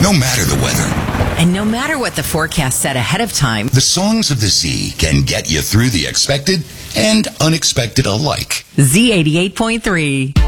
No matter the weather, And no matter what the forecast said ahead of time, the songs of the sea can get you through the expected and unexpected alike. Z88.3.